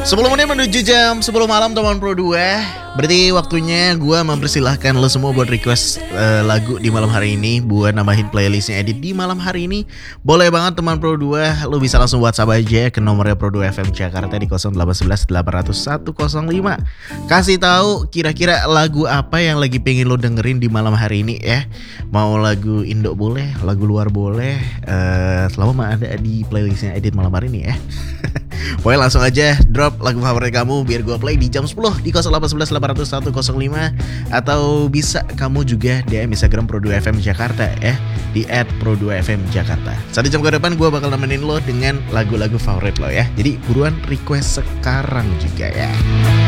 10 menit menuju jam 10 malam teman Pro 2. Berarti waktunya gue mempersilahkan lo semua buat request lagu di malam hari ini, buat nambahin playlistnya Edit di malam hari ini. Boleh banget teman Pro 2. Lo bisa langsung WhatsApp aja ke nomornya Pro 2 FM Jakarta di 0811 800 105. Kasih tahu kira-kira lagu apa yang lagi pengen lo dengerin di malam hari ini ya. Mau lagu Indo boleh, lagu luar boleh, selama ada di playlistnya Edit malam hari ini ya. Pokoknya langsung aja drop lagu favorit kamu biar gue play di jam 10 di 0811 800 105. Atau bisa kamu juga DM Instagram Pro2FM Jakarta ya, di @Pro2FM Jakarta. 1 jam ke depan gue bakal nemenin lo dengan lagu-lagu favorit lo ya. Jadi buruan request sekarang juga ya.